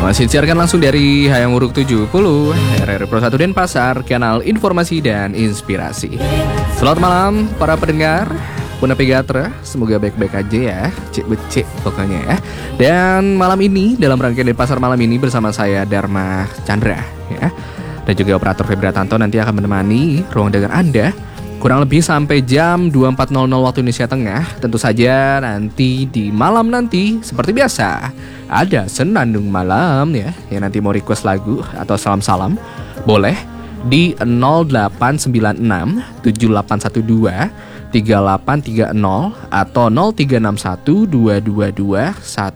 Masih disiarkan langsung dari Hayam Wuruk 70 RRI Pro 1 Denpasar, kanal informasi dan inspirasi. Selamat malam para pendengar Punapigatra, semoga baik-baik aja ya, cek becek pokoknya ya. Dan malam ini, dalam rangkaian Denpasar malam ini bersama saya Dharma Chandra ya, dan juga operator Febratanto nanti akan menemani ruang dengar Anda kurang lebih sampai jam 24.00 waktu Indonesia Tengah. Tentu saja nanti di malam nanti seperti biasa ada senandung malam ya. Yang nanti mau request lagu atau salam-salam boleh di 0896 7812 3830 atau 0361 222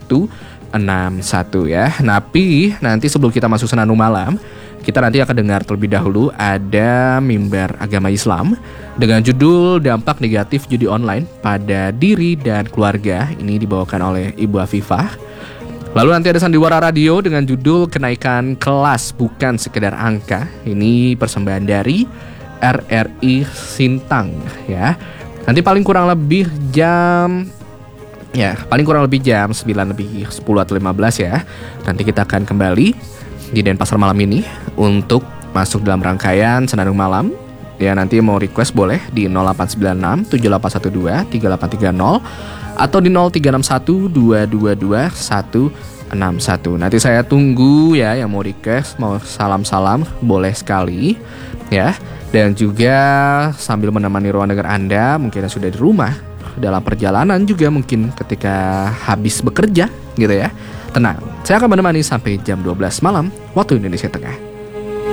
161 ya. Tapi nanti sebelum kita masuk senandung malam, kita nanti akan dengar terlebih dahulu ada mimbar agama Islam dengan judul Dampak Negatif Judi Online pada Diri dan Keluarga. Ini dibawakan oleh Ibu Afifah. Lalu nanti ada Sandiwara Radio dengan judul Kenaikan Kelas Bukan Sekedar Angka. Ini persembahan dari RRI Sintang ya. Nanti paling kurang lebih jam 9 lebih 10 atau 15 ya. Nanti kita akan kembali di Denpasar malam ini untuk masuk dalam rangkaian senandung malam. Ya, nanti mau request boleh di 0896 7812 3830 atau di 0361 222 161. Nanti saya tunggu ya, yang mau request, mau salam-salam boleh sekali ya. Dan juga sambil menemani ruang dengar Anda, mungkin yang sudah di rumah, dalam perjalanan juga mungkin ketika habis bekerja gitu ya. Tenang, saya akan menemani sampai jam 12 malam waktu Indonesia Tengah.